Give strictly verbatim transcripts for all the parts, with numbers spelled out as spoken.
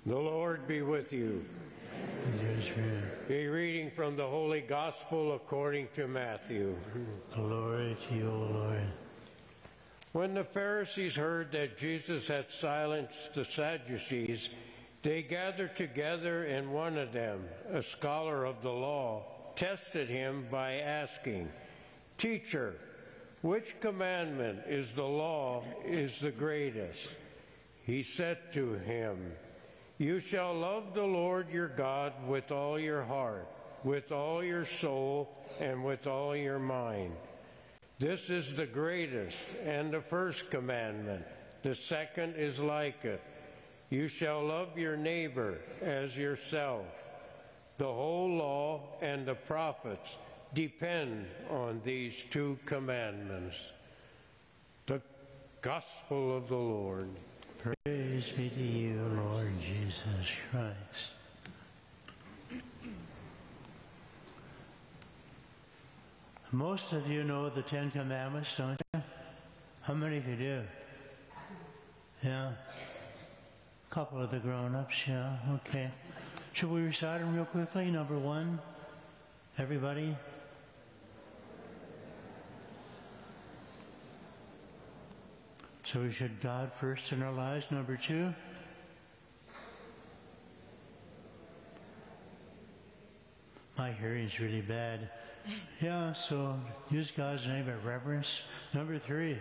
The Lord be with you. A reading from the Holy Gospel according to Matthew. Glory to you, O Lord. When the Pharisees heard that Jesus had silenced the Sadducees, they gathered together, and one of them, a scholar of the law, tested him by asking, "Teacher, which commandment is the law is the greatest?" He said to him, "You shall love the Lord your God with all your heart, with all your soul, and with all your mind. This is the greatest and the first commandment. The second is like it. You shall love your neighbor as yourself. The whole law and the prophets depend on these two commandments." The Gospel of the Lord. Praise be to you, Lord Jesus Christ. Most of you know the Ten Commandments, don't you? How many of you do? Yeah. A couple of the grown-ups, yeah. Okay. Should we recite them real quickly? Number one. Everybody? So we should God first in our lives. Number two. My hearing's really bad. Yeah, so use God's name at reverence. Number three.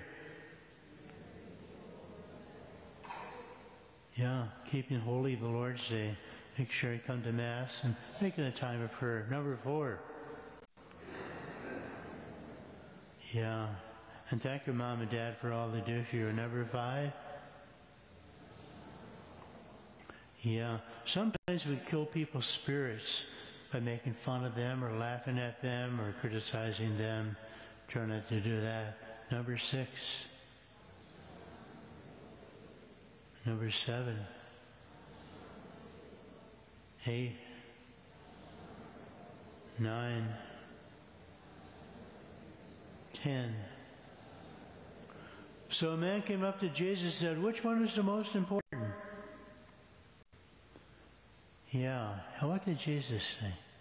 Yeah, keeping holy the Lord's Day. Make sure you come to Mass and make it a time of prayer. Number four. Yeah. And thank your mom and dad for all they do for you. Number five. Yeah. Sometimes we kill people's spirits by making fun of them or laughing at them or criticizing them. Try not to do that. Number six. Number seven. Eight. Nine. Ten. So a man came up to Jesus and said, "Which one is the most important?" Yeah. And what did Jesus say?